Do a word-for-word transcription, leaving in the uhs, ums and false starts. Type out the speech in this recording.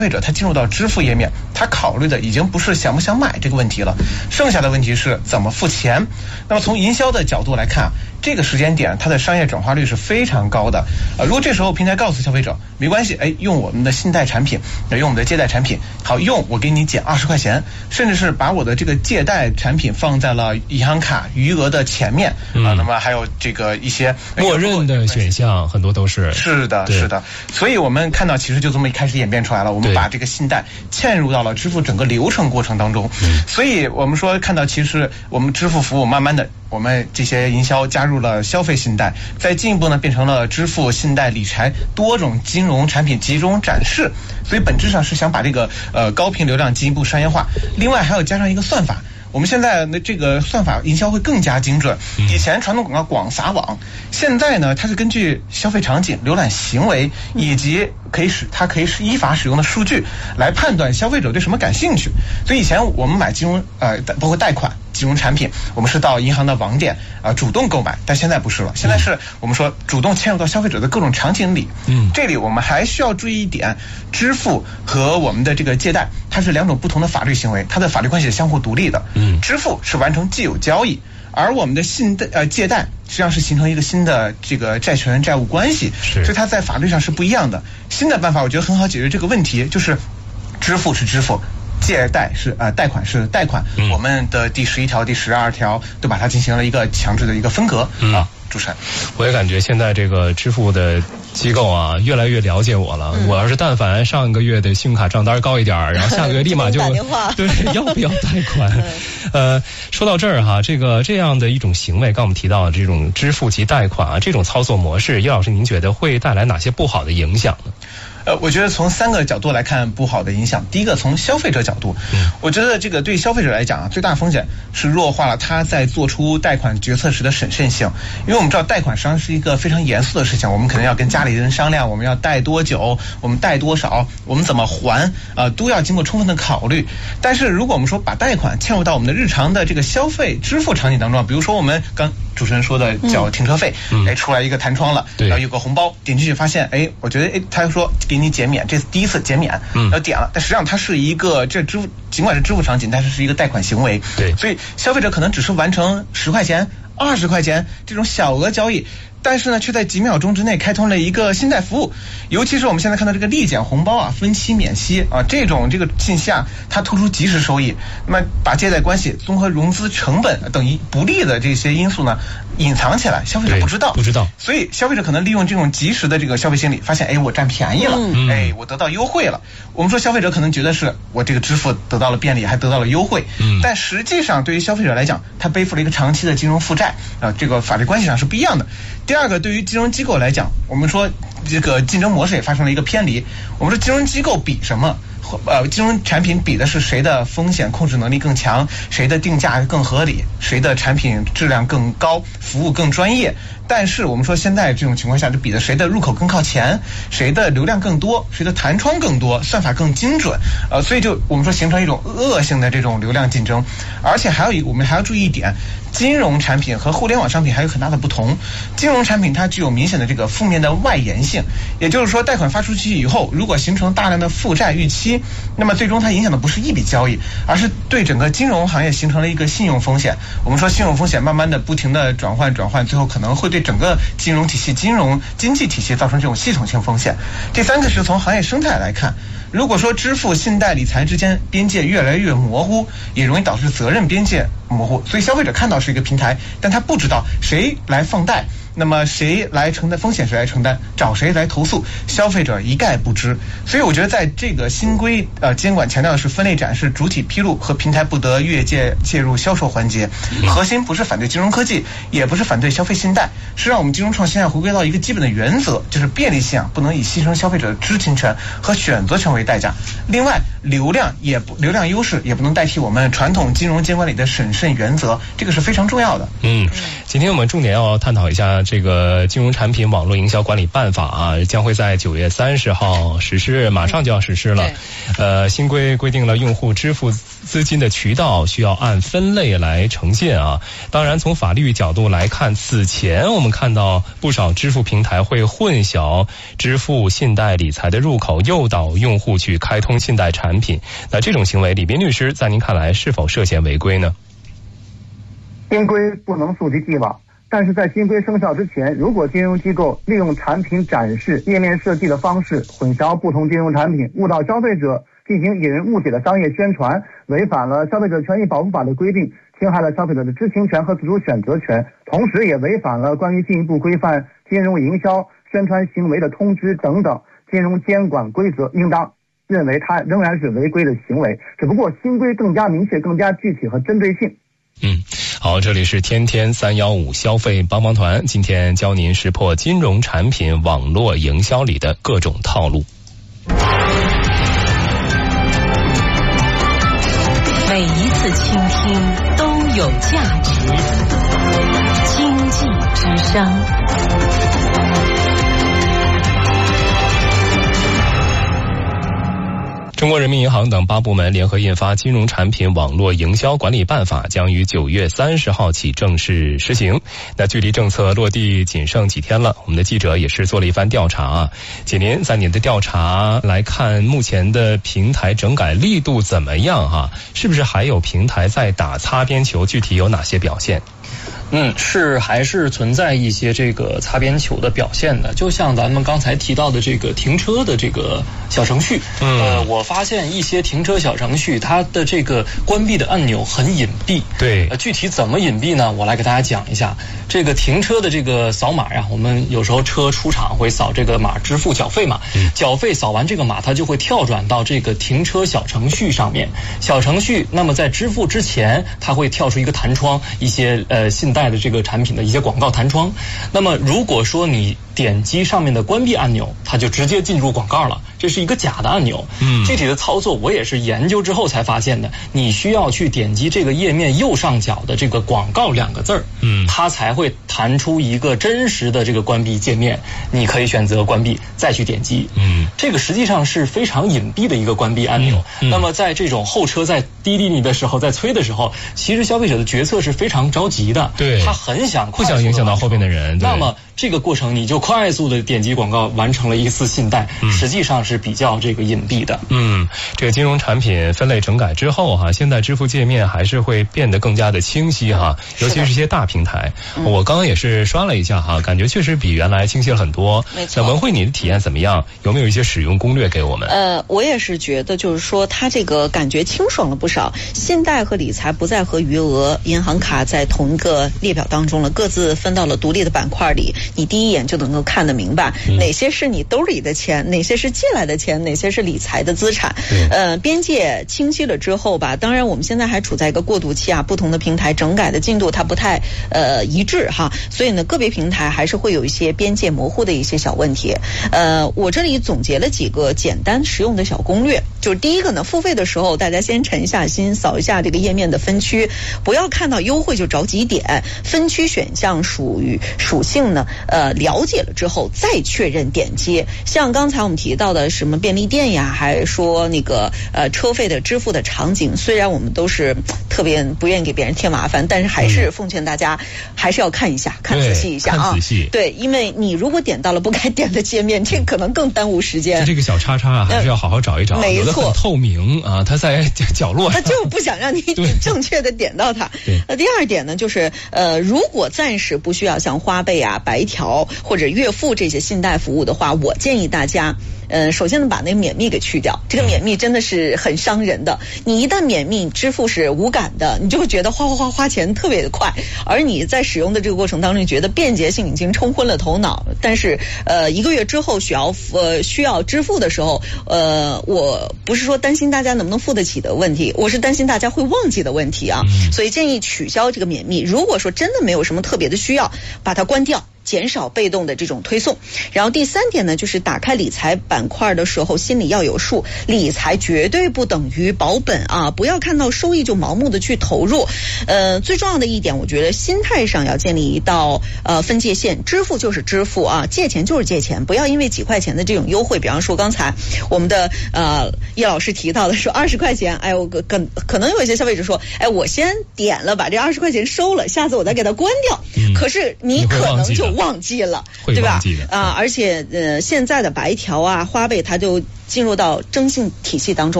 消费者他进入到支付页面，他考虑的已经不是想不想买这个问题了，剩下的问题是怎么付钱。那么从营销的角度来看，这个时间点它的商业转化率是非常高的。呃，如果这时候平台告诉消费者没关系，哎，用我们的信贷产品，用我们的借贷产品，好用，我给你减二十块钱，甚至是把我的这个借贷产品放在了银行卡余额的前面啊、嗯呃，那么还有这个一些默认的选项很多都是是的，是的。所以我们看到其实就这么一开始演变出来了，我们把这个信贷嵌入到了支付整个流程过程当中。所以我们说看到其实我们支付服务慢慢的，我们这些营销加入了消费信贷，再进一步呢变成了支付、信贷、理财多种金融产品集中展示。所以本质上是想把这个呃高频流量进一步商业化。另外还要加上一个算法。我们现在的这个算法营销会更加精准。以前传统广告广撒网，现在呢，它是根据消费场景、浏览行为以及可以使它可以是依法使用的数据来判断消费者对什么感兴趣。所以以前我们买金融呃包括贷款金融产品，我们是到银行的网点啊、呃、主动购买，但现在不是了，现在是我们说主动嵌入到消费者的各种场景里。嗯，这里我们还需要注意一点，支付和我们的这个借贷，它是两种不同的法律行为，它的法律关系是相互独立的。嗯，支付是完成既有交易，而我们的信贷呃借贷实际上是形成一个新的这个债权债务关系，所以它在法律上是不一样的。新的办法我觉得很好解决这个问题，就是支付是支付，借贷是呃贷款是贷款。嗯、我们的第十一条、第十二条都把它进行了一个强制的一个分隔。嗯、啊，主持人， 我也感觉现在这个支付的机构啊，越来越了解我了。嗯、我要是但凡上个月的信用卡账单高一点，然后下个月立马就对要不要贷款？呃，说到这儿哈，这个这样的一种行为，刚我们提到的这种支付及贷款啊，这种操作模式，叶老师您觉得会带来哪些不好的影响呢？ 呃，我觉得从三个角度来看不好的影响。第一个，从消费者角度，嗯、我觉得这个对消费者来讲啊，最大风险是弱化了他在做出贷款决策时的审慎性。因为我们知道贷款实际上是一个非常严肃的事情，我们可能要跟家里人商量，我们要贷多久，我们贷多少，我们怎么还，呃，都要经过充分的考虑。但是如果我们说把贷款嵌入到我们的日常的这个消费支付场景当中，比如说我们刚主持人说的缴停车费，嗯、哎，出来一个弹窗了，然后有个红包，点进去发现，哎，我觉得，哎，他说给你减免，这是第一次减免，嗯，然后点了，但实际上它是一个这支付，尽管是支付场景，但是是一个贷款行为， 对， 所以消费者可能只是完成十块钱、二十块钱这种小额交易。但是呢，却在几秒钟之内开通了一个信贷服务，尤其是我们现在看到这个立减红包啊、分期免息啊这种这个信息啊，它突出及时收益，那么把借贷关系、综合融资成本等于不利的这些因素呢隐藏起来，消费者不知道， 不知道， 所以消费者可能利用这种及时的这个消费心理，发现哎我占便宜了，嗯、哎我得到优惠了。我们说消费者可能觉得是我这个支付得到了便利，还得到了优惠，嗯，但实际上对于消费者来讲，他背负了一个长期的金融负债啊、呃，这个法律关系上是不一样的。第二个，对于金融机构来讲，我们说这个竞争模式也发生了一个偏离。我们说金融机构比什么？呃，金融产品比的是谁的风险控制能力更强，谁的定价更合理，谁的产品质量更高，服务更专业。但是我们说现在这种情况下，就比的谁的入口更靠前，谁的流量更多，谁的弹窗更多，算法更精准。呃，所以就我们说形成一种恶性的这种流量竞争。而且还有一个，我们还要注意一点，金融产品和互联网商品还有很大的不同。金融产品它具有明显的这个负面的外延性，也就是说贷款发出去以后，如果形成大量的负债逾期，那么最终它影响的不是一笔交易，而是对整个金融行业形成了一个信用风险。我们说信用风险慢慢的不停的转换转换，最后可能会对整个金融体系、金融经济体系造成这种系统性风险。第三个是从行业生态来看，如果说支付、信贷、理财之间边界越来越模糊，也容易导致责任边界模糊。所以消费者看到是一个平台，但他不知道谁来放贷，那么谁来承担风险，谁来承担，找谁来投诉，消费者一概不知。所以我觉得在这个新规呃监管强调的是分类展示、主体披露和平台不得越界介入销售环节。核心不是反对金融科技，也不是反对消费信贷，是让我们金融创新啊回归到一个基本的原则，就是便利性啊不能以牺牲消费者的知情权和选择权为代价。另外，流量也不流量优势也不能代替我们传统金融监管里的审慎。 慎原则，这个是非常重要的。 嗯，今天我们重点要探讨一下这个金融产品网络营销管理办法啊，将会在九月三十号实施，马上就要实施了。呃，新规规定了用户支付资金的渠道需要按分类来呈现啊。当然，从法律角度来看，此前我们看到不少支付平台会混淆支付、信贷、理财的入口，诱导用户去开通信贷产品。那这种行为，李斌律师在您看来是否涉嫌违规呢？ 新规不能溯及既往，但是在新规生效之前，如果金融机构利用产品展示、页面设计的方式混淆不同金融产品，误导消费者，进行引人误解的商业宣传，违反了消费者权益保护法的规定，侵害了消费者的知情权和自主选择权，同时也违反了关于进一步规范金融营销宣传行为的通知等等金融监管规则，应当认为它仍然是违规的行为，只不过新规更加明确、更加具体和针对性。 嗯，好，这里是天天三幺五消费帮帮团，今天教您识破金融产品网络营销里的各种套路。 每一次倾听都有价值，经济之声。 中国人民银行等八部门联合印发《金融产品网络营销管理办法》，将于九月三十号起正式实行。那距离政策落地仅剩几天了，我们的记者也是做了一番调查啊。姐您在您的调查来看，目前的平台整改力度怎么样哈？是不是还有平台在打擦边球？具体有哪些表现？ 嗯，是还是存在一些这个擦边球的表现的，就像咱们刚才提到的这个停车的这个小程序，嗯，呃，我发现一些停车小程序它的这个关闭的按钮很隐蔽， 对， 呃，具体怎么隐蔽呢？我来给大家讲一下。这个停车的这个扫码呀，我们有时候车出厂会扫这个码支付缴费嘛，嗯、缴费扫完这个码，它就会跳转到这个停车小程序上面。小程序，那么在支付之前，它会跳出一个弹窗，一些呃信贷的这个产品的一些广告弹窗。那么如果说你点击上面的关闭按钮，它就直接进入广告了，这是一个假的按钮。嗯，具体的操作我也是研究之后才发现的，你需要去点击这个页面右上角的这个广告两个字儿，嗯，它才会弹出一个真实的这个关闭界面，你可以选择关闭，再去点击。嗯，这个实际上是非常隐蔽的一个关闭按钮。嗯嗯、那么在这种后车在滴滴你的时候，在催的时候，其实消费者的决策是非常着急的， 对， 他很想不想影响到后边的人。 那么这个过程你就快速的点击广告完成了一次信贷，嗯、实际上是比较这个隐蔽的。 嗯，这个金融产品分类整改之后哈，现在支付界面还是会变得更加的清晰哈，尤其是一些大平台。嗯、我刚刚也是刷了一下哈，感觉确实比原来清晰了很多。 没错。 那文慧你的体验怎么样？有没有一些使用攻略给我们？ 呃，我也是觉得就是说它这个感觉清爽了不少，信贷和理财不再和余额、银行卡在同一个列表当中了，各自分到了独立的板块里，你第一眼就能够看得明白，嗯、哪些是你兜里的钱，哪些是借来的钱，哪些是理财的资产。呃，边界清晰了之后吧，当然我们现在还处在一个过渡期啊，不同的平台整改的进度它不太呃一致哈，所以呢，个别平台还是会有一些边界模糊的一些小问题。呃，我这里总结了几个简单实用的小攻略，就是第一个呢，付费的时候大家先沉下心，扫一下这个页面的分区，不要看到优惠就着急点，分区选项属于属性呢，呃，了解了之后再确认点击。像刚才我们提到的什么便利店呀，还说那个呃车费的支付的场景，虽然我们都是特别不愿意给别人添麻烦，但是还是奉劝大家还是要看一下，看仔细一下啊。 看仔细。 对，因为你如果点到了不该点的界面，这可能更耽误时间。 这个小叉叉啊，还是要好好找一找。 没错， 有的很透明啊，它在角落上， 他就不想让你正确的点到它。那第二点呢，就是呃，如果暂时不需要像花呗啊、白条或者月付这些信贷服务的话，我建议大家。呃，首先呢，把那个免密给去掉。这个免密真的是很伤人的。你一旦免密，支付是无感的，你就会觉得花花花花钱特别的快，而你在使用的这个过程当中，觉得便捷性已经冲昏了头脑。但是，呃，一个月之后需要呃需要支付的时候，呃，我不是说担心大家能不能付得起的问题，我是担心大家会忘记的问题啊。所以建议取消这个免密。如果说真的没有什么特别的需要，把它关掉。 减少被动的这种推送。然后第三点呢，就是打开理财板块的时候心里要有数，理财绝对不等于保本啊，不要看到收益就盲目的去投入。呃，最重要的一点，我觉得心态上要建立一道呃分界线，支付就是支付啊，借钱就是借钱，不要因为几块钱的这种优惠，比方说刚才我们的呃叶老师提到的说二十块钱，哎，我可可能有一些消费者说，哎，我先点了把这二十块钱收了，下次我再给它关掉，嗯、可是你可能就忘记了，对吧？啊，而且呃现在的白条啊、花呗它就进入到征信体系当中。